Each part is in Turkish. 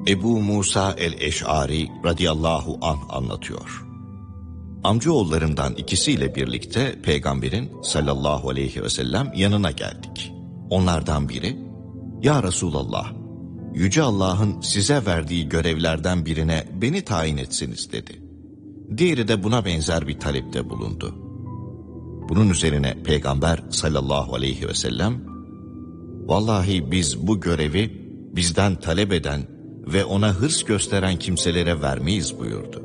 Ebu Musa el-Eş'ari radıyallahu anh anlatıyor. Amcaoğullarından ikisiyle birlikte Peygamberin sallallahu aleyhi ve sellem yanına geldik. Onlardan biri, "Ya Resulallah, Yüce Allah'ın size verdiği görevlerden birine beni tayin etsiniz," dedi. Diğeri de buna benzer bir talepte bulundu. Bunun üzerine Peygamber sallallahu aleyhi ve sellem, "Vallahi biz bu görevi bizden talep eden ve ona hırs gösteren kimselere vermeyiz," buyurdu.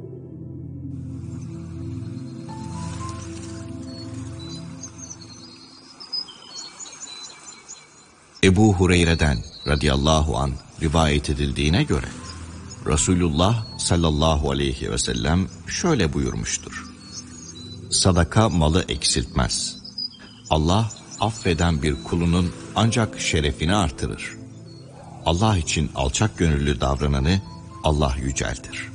Ebu Hureyre'den radıyallahu anh rivayet edildiğine göre Resulullah sallallahu aleyhi ve sellem şöyle buyurmuştur: "Sadaka malı eksiltmez. Allah affeden bir kulunun ancak şerefini artırır. Allah için alçak gönüllü davrananı Allah yüceltir."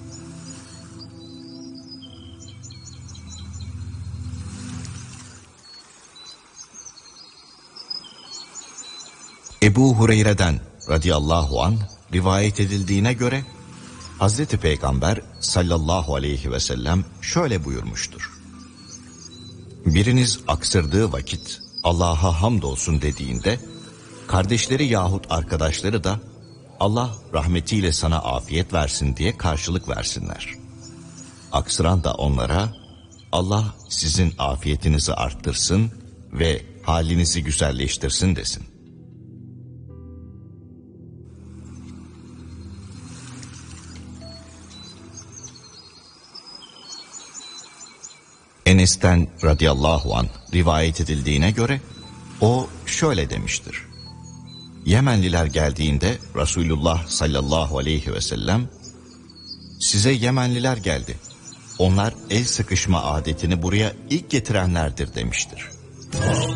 Ebu Hureyre'den radıyallahu anh rivayet edildiğine göre Hazreti Peygamber sallallahu aleyhi ve sellem şöyle buyurmuştur: "Biriniz aksırdığı vakit Allah'a hamdolsun dediğinde kardeşleri yahut arkadaşları da Allah rahmetiyle sana afiyet versin diye karşılık versinler. Aksıran da onlara Allah sizin afiyetinizi arttırsın ve halinizi güzelleştirsin desin." Enes'ten radıyallahu anh rivayet edildiğine göre o şöyle demiştir: Yemenliler geldiğinde Resulullah sallallahu aleyhi ve sellem, "Size Yemenliler geldi. Onlar el sıkışma adetini buraya ilk getirenlerdir," demiştir.